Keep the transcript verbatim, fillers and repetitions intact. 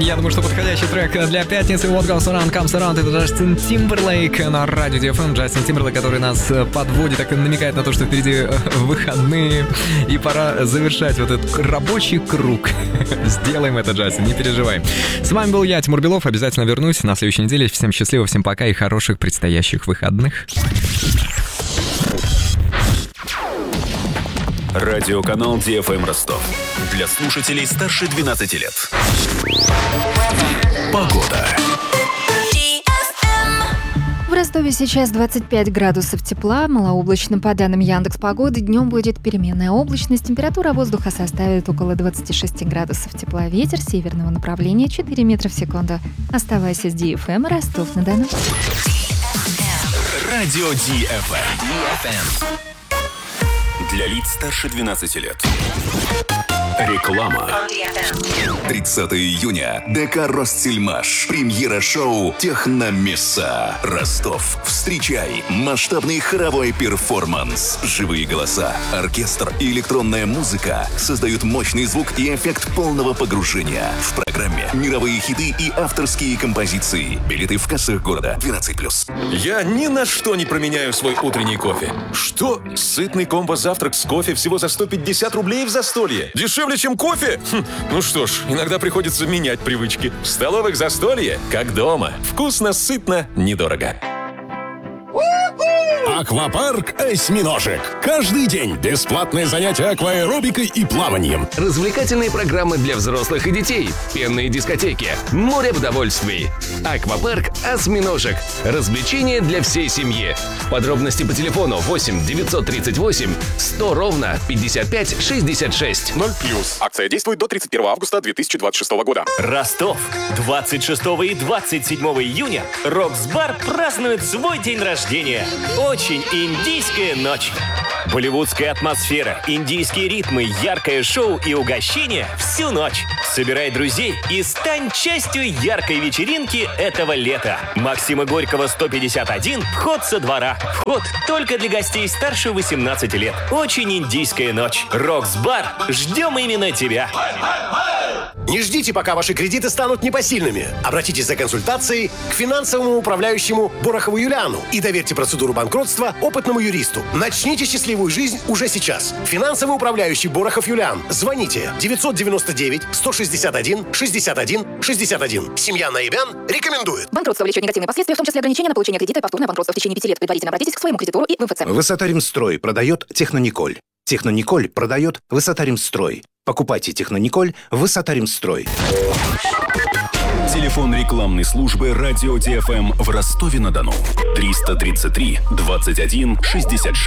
Я думаю, что подходящий трек для пятницы. Вот Goes Around, Comes Around. Это Джастин Тимберлейк на радио ди эф эм. Джастин Тимберлейк, который нас подводит, так и намекает на то, что впереди выходные. И пора завершать вот этот рабочий круг. Сделаем это, Джастин, не переживай. С вами был я, Тимур Белов. Обязательно вернусь на следующей неделе. Всем счастливо, всем пока и хороших предстоящих выходных. Радиоканал ди эф эм Ростов. Для слушателей старше двенадцати лет. Погода. В Ростове сейчас двадцать пять градусов тепла, малооблачно. По данным Яндекс.Погоды, днем будет переменная облачность. Температура воздуха составит около двадцать шесть градусов тепла. Ветер северного направления четыре метра в секунду. Оставайся с ди эф эм, Ростов-на-Дону. Радио ди эф эм. Для лиц старше двенадцати лет. Реклама. тридцатого июня. ДК «Ростсельмаш». Премьера шоу «Техномесса». Ростов. Встречай. Масштабный хоровой перформанс. Живые голоса, оркестр и электронная музыка создают мощный звук и эффект полного погружения. В программе мировые хиты и авторские композиции. Билеты в кассах города. двенадцать плюс. Я ни на что не променяю свой утренний кофе. Что? Сытный комбо-завтрак с кофе всего за сто пятьдесят рублей в застолье? Дешевле, чем кофе? Хм, ну что ж, иногда приходится менять привычки. В столовых застолье, как дома. Вкусно, сытно, недорого. Аквапарк «Осьминожек». Каждый день бесплатные занятия акваэробикой и плаванием. Развлекательные программы для взрослых и детей. Пенные дискотеки. Море удовольствий. Аквапарк «Осьминожек». Развлечения для всей семьи. Подробности по телефону восемь девятьсот тридцать восемь сто ровно пятьдесят пять шестьдесят шесть. ноль плюс. Акция действует до тридцать первого августа две тысячи двадцать шестого года. Ростов. двадцать шестого и двадцать седьмого июня Рокс-бар празднует свой день рождения. Очень индийская ночь. Болливудская атмосфера, индийские ритмы, яркое шоу и угощение всю ночь. Собирай друзей и стань частью яркой вечеринки этого лета. Максима Горького сто пятьдесят один, вход со двора. Вход только для гостей старше восемнадцати лет. Очень индийская ночь. Рокс-бар. Ждем именно тебя. Не ждите, пока ваши кредиты станут непосильными. Обратитесь за консультацией к финансовому управляющему Борохову Юлиану и доверьте процедуру банкротства опытному юристу. Начните счастливую жизнь уже сейчас. Финансовый управляющий Борохов Юлиан. Звоните девятьсот девяносто девять сто шестьдесят один шестьдесят один шестьдесят один. Семья Наибян рекомендует. Банкротство влечет негативные последствия, в том числе ограничения на получение кредита и повторное банкротство в течение пяти лет. Предварительно обратитесь к своему кредитору и в МФЦ. Высота-Ремстрой продает Технониколь. Технониколь продает Высота-Ремстрой. Покупайте Технониколь Высота-Ремстрой. Телефон рекламной службы радио ди эф эм в Ростове-на-Дону. триста тридцать три двадцать один шестьдесят шесть.